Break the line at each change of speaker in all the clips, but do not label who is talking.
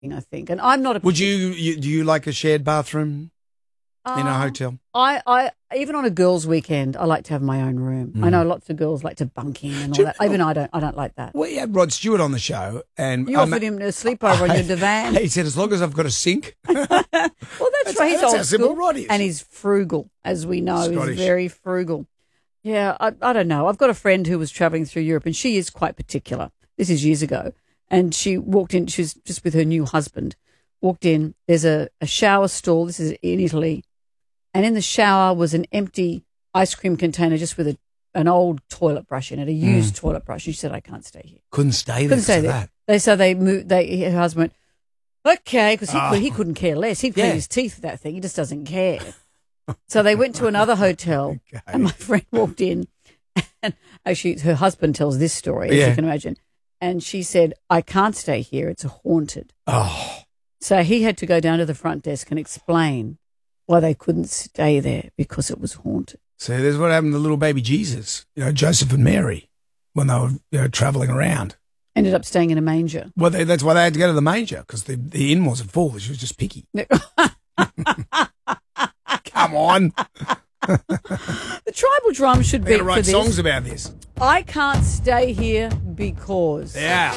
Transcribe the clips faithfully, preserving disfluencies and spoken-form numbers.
I think. And I'm not a...
Would you, you do you like a shared bathroom
uh,
in a hotel?
I, I even on a girls' weekend, I like to have my own room. Mm. I know lots of girls like to bunk in and all that. Even I don't. I don't like that.
We had Rod Stewart on the show, and
you offered him to sleep over on your divan.
He said, "As long as I've got a sink."
Well, that's, that's right. He's
that's
old
how simple
school,
Rod is,
and he's frugal, as we know.
Scottish.
He's very frugal. Yeah, I, I don't know. I've got a friend who was travelling through Europe, and she is quite particular. This is years ago, and she walked in. She was just with her new husband. Walked in. There's a, a shower stall. This is in Italy. And in the shower was an empty ice cream container just with a, an old toilet brush in it, a used mm. toilet brush. She said, I can't stay here.
Couldn't stay there.
Couldn't stay there.
That.
They, so they moved, they, her husband went, okay, because he,
oh.
could, he couldn't care less. He'd clean
yeah.
his teeth with that thing. He just doesn't care. So they went to another hotel, okay. and my friend walked in. And actually, her husband tells this story, as
yeah.
you can imagine. And she said, I can't stay here. It's haunted.
Oh.
So he had to go down to the front desk and explain why they couldn't stay there because it was haunted.
So there's what happened to little baby Jesus, you know, Joseph and Mary, when they were you know, travelling around.
Ended up staying in a manger.
Well, they, that's why they had to go to the manger, because the, the inn wasn't full. She was just picky. Come on.
The tribal drum should be
to write
for this.
songs about this.
I can't stay here because.
Yeah.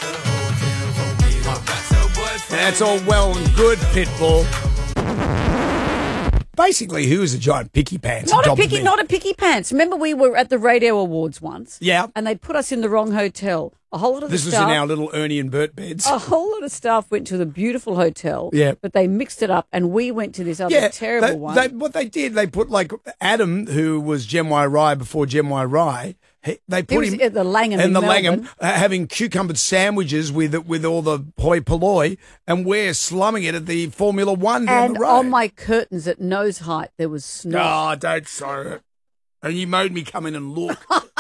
That's all well and good, Pitbull. Basically, who is a giant picky pants?
Not a picky, not a picky pants. Remember, we were at the Radio Awards once.
Yeah.
And they put us in the wrong hotel. A whole lot of
this
the
was
staff,
in our little Ernie and Bert beds.
A whole lot of staff went to the beautiful hotel.
Yeah.
But they mixed it up, and we went to this other
yeah,
terrible
they,
one.
They, what they did, they put like Adam, who was Gem Y Rye before Gem Y Rye. He, they put
was
him
at the Langham
in
in
the
Melbourne.
Langham, uh, having cucumber sandwiches with with all the hoi polloi, and we're slumming it at the Formula One down
and
the road.
on my curtains at nose height, there was snow.
Oh, don't say it. And you made me come in and look.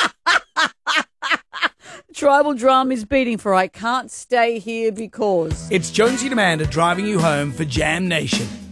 Tribal drum is beating for I can't stay here because.
It's Jonesy and Amanda driving you home for Jam Nation.